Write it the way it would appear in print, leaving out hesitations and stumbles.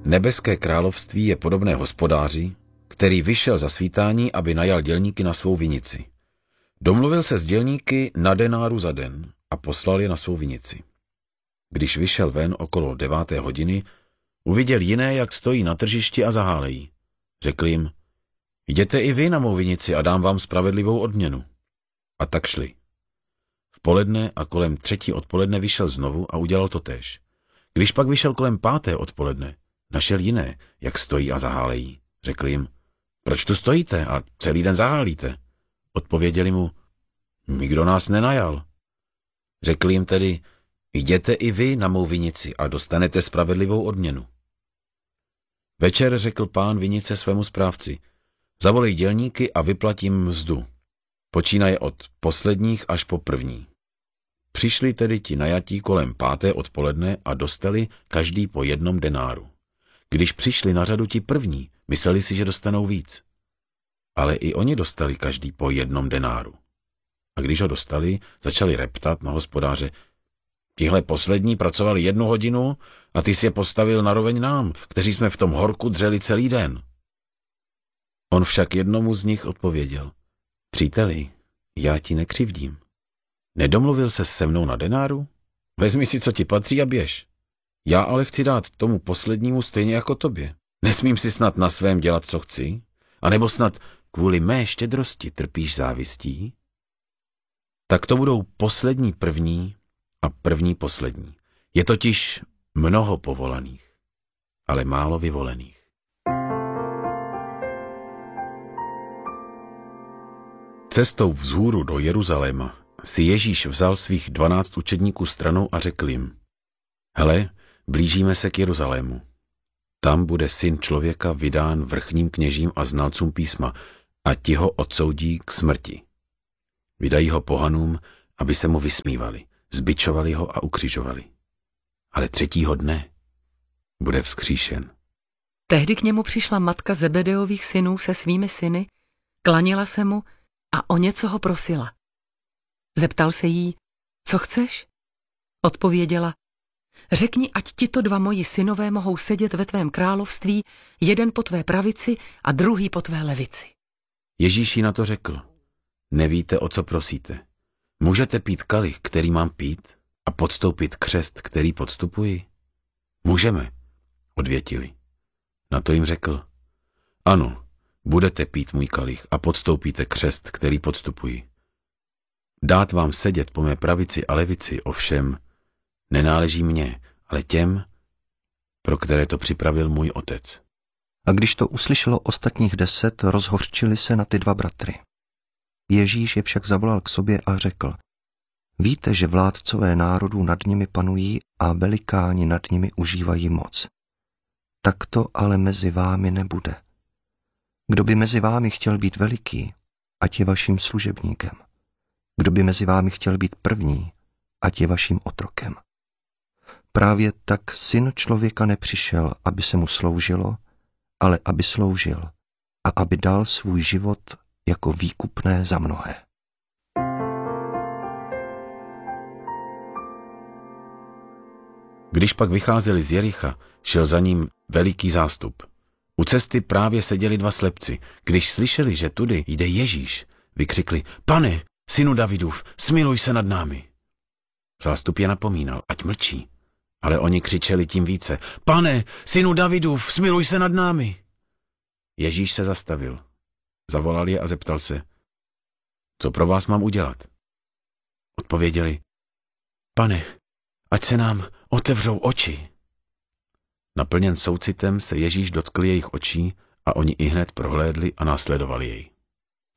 Nebeské království je podobné hospodáři, který vyšel za svítání, aby najal dělníky na svou vinici. Domluvil se s dělníky na denáru za den a poslal je na svou vinici. Když vyšel ven okolo 9. hodiny, uviděl jiné, jak stojí na tržišti a zahálejí. Řekl jim, jděte i vy na mou vinici a dám vám spravedlivou odměnu. A tak šli. V poledne a kolem 3. odpoledne vyšel znovu a udělal to též. Když pak vyšel kolem 5. odpoledne, našel jiné, jak stojí a zahálejí. Řekl jim, proč tu stojíte a celý den zahálíte? Odpověděli mu, nikdo nás nenajal. Řekl jim tedy, jděte i vy na mou vinici a dostanete spravedlivou odměnu. Večer řekl pán vinice svému správci, zavolej dělníky a vyplatím mzdu. Počínaje od posledních až po první. Přišli tedy ti najatí kolem 5. odpoledne a dostali každý po 1 denáru. Když přišli na řadu ti první, mysleli si, že dostanou víc. Ale i oni dostali každý po 1 denáru. A když ho dostali, začali reptat na hospodáře, tihle poslední pracovali 1 hodinu a ty si je postavil naroveň nám, kteří jsme v tom horku dřeli celý den. On však jednomu z nich odpověděl, příteli, já ti nekřivdím. Nedomluvil ses se mnou na denáru? Vezmi si, co ti patří a běž. Já ale chci dát tomu poslednímu stejně jako tobě. Nesmím si snad na svém dělat, co chci? A nebo snad kvůli mé štědrosti trpíš závistí? Tak to budou poslední první a první poslední. Je totiž mnoho povolaných, ale málo vyvolených. Cestou vzhůru do Jeruzaléma si Ježíš vzal svých 12 učedníků stranou a řekl jim, hele, blížíme se k Jeruzalému. Tam bude Syn člověka vydán vrchním kněžím a znalcům písma a ti ho odsoudí k smrti. Vydají ho pohanům, aby se mu vysmívali, zbičovali ho a ukřižovali. Ale 3. dne bude vzkříšen. Tehdy k němu přišla matka Zebedeových synů se svými syny, klanila se mu a o něco ho prosila. Zeptal se jí, co chceš? Odpověděla, řekni, ať tito 2 moji synové mohou sedět ve tvém království, jeden po tvé pravici a druhý po tvé levici. Ježíš jí na to řekl, nevíte, o co prosíte. Můžete pít kalich, který mám pít, a podstoupit křest, který podstupuji? Můžeme, odvětili. Na to jim řekl, ano, budete pít můj kalich a podstoupíte křest, který podstupuji. Dát vám sedět po mé pravici a levici, ovšem, nenáleží mně, ale těm, pro které to připravil můj otec. A když to uslyšelo ostatních 10, rozhořčili se na ty 2 bratry. Ježíš je však zavolal k sobě a řekl, víte, že vládcové národů nad nimi panují a velikáni nad nimi užívají moc. Tak to ale mezi vámi nebude. Kdo by mezi vámi chtěl být veliký, ať je vaším služebníkem. Kdo by mezi vámi chtěl být první, ať je vaším otrokem. Právě tak Syn člověka nepřišel, aby se mu sloužilo, ale aby sloužil a aby dal svůj život jako výkupné za mnohé. Když pak vycházeli z Jericha, šel za ním veliký zástup. U cesty právě seděli 2 slepci. Když slyšeli, že tudy jde Ježíš, vykřikli, Pane, Synu Davidův, smiluj se nad námi. Zástup je napomínal, ať mlčí, ale oni křičeli tím více, Pane, Synu Davidův, smiluj se nad námi. Ježíš se zastavil, zavolal je a zeptal se, co pro vás mám udělat? Odpověděli, Pane, ať se nám otevřou oči. Naplněn soucitem se Ježíš dotkl jejich očí a oni ihned prohlédli a následovali jej.